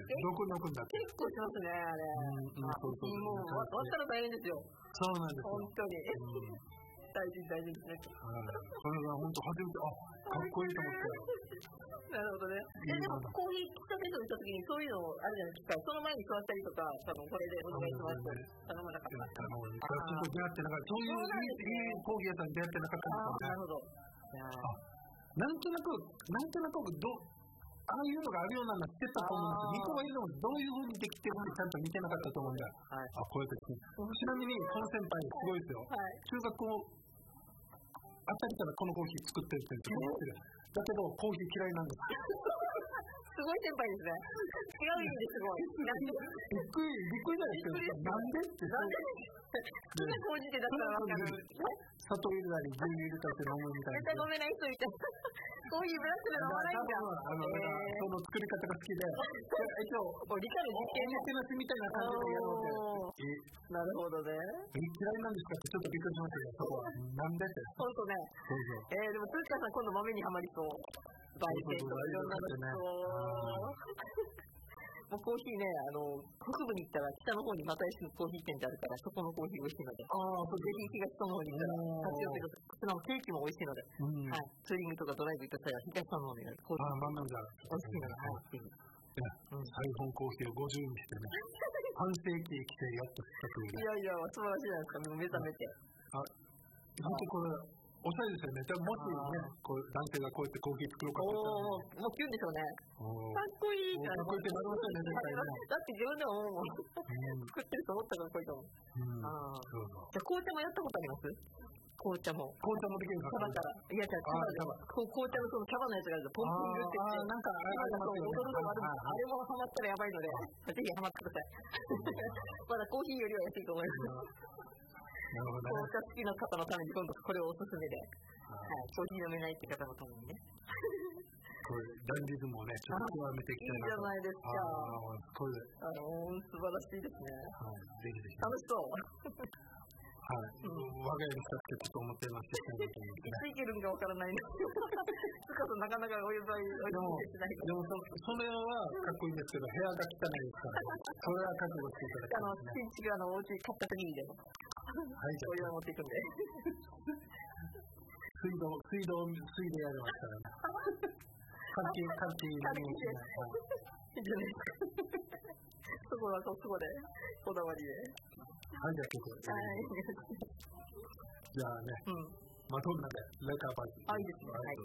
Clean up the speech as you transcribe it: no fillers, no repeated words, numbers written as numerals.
どこに置くんだって。 結構しますね、あれ。もう、割ったら大変ですよ。 そうなんですよ。 本当に。大事ですね。 これが本当初めて、かっこいいと思って。 なるほどね。でも、コーヒー喫茶店と行った時にそういうのあるじゃないですか。その前に座ったりとか、多分これでお願いしますと頼まなかった。 出会ってなかった。そういういいコーヒー屋さんに出会ってなかったんですよね。 なるほど。 なんとなくああいうのがあるようなの知ってたと思うんですけど、見てはいるのもどういう風にできてるのかちゃんと見てなかったと思うんで、こうやってちなみにこの先輩すごいですよ。中学校あたりからこのコーヒー作ってるって言ってる。だけどコーヒー嫌いなんです。 すごい先輩ですね。違う意味ですごい。 びっくりじゃないですか。なんでって。 好きなコーヒーってだったら分かる。 砂糖入れたり牛乳入れたりして飲むみたいな。 絶対飲めない人いた。コーヒーブラックで飲まないんだ。 その作り方が好きで。 一応理科の実験やってますみたいな感じでやろうって。 なるほどね。 嫌いなんですかってちょっとびっくりしましたけど、そこはなんでって。 本当ね。でも鈴鹿さん今度豆にはまりそう。焙煎とかいろんなのもうコーヒーね、北部に行ったら北の方に又吉のコーヒー店ってあるから、そこのコーヒー美味しいので、ぜひ東の方に行ったら、立ち寄ってください。ケーキも美味しいので、ツーリングとかドライブ行った際は東の方にコーヒー美味しいので、 サイフォンコーヒーを50にしてね、半世紀来てやっとしたという。 いや、素晴らしいじゃないですか、目覚めて。 本当これ、おしゃれですよね。じゃあもしね、男性がこうやってコーヒー作ろうかって言ったら、 もうキュンでしょうね。かっこいいってかっこいいってなりますよね、絶対ね。 だって自分でも思うもん。作ってると思ったからかっこいいと思う。じゃあ紅茶もやったことあります？紅茶もできるんですか？茶葉から。いや、紅茶のその茶葉のやつがあるとポンプに打ってきて、なんか踊るのがあるんです。あれもハマったらやばいので、ぜひハマってください。まだコーヒーよりは安いと思います。紅茶好きな方のために今度これをおすすめで、コーヒー飲めないって方のためにね。 これダンディズムをね、ちょっと極めていきたいなと。いいじゃないですか。 これで。 素晴らしいですね。 ぜひぜひ。 楽しそう。 我が家にしたってちょっと思ってますけど、いついてるんかわからないんですよ。つかとなかなかお呼ばれしない。 でもそれはかっこいいんですけど、部屋が汚いですから、それは覚悟していただきたいですね。 新築お家買った時にでも。お湯を持っていくんで。 水道やりますからね。換気のイメージが。 そこはそこでこだわりで。 はい、じゃあ結構です。じゃあね、マドンナでレターバイ。 いいですね。